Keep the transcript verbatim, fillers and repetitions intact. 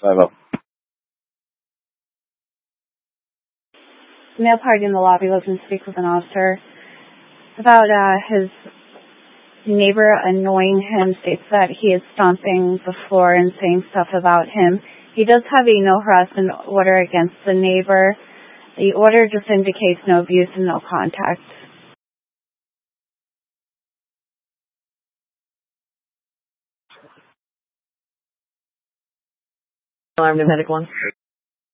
five oh. Male party in the lobby looking to speak with an officer about uh, his neighbor annoying him, states that he is stomping the floor and saying stuff about him. He does have a no harassment order against the neighbor. The order just indicates no abuse and no contact. Alarm, pneumatic one.